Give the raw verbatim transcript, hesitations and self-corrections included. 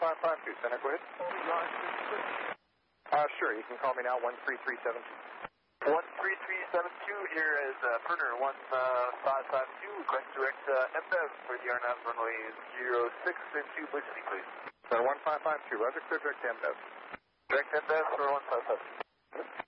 five five two, Center, go ahead. Uh, sure, you can call me now, one three three seven two. one three three seven two, here is uh, Perner one five five two, request direct uh, M B E V for the R N A V runway zero six into Boise City, please. So one five five two, Roger, clear direct to M B E V. Direct M B E V for one five five two.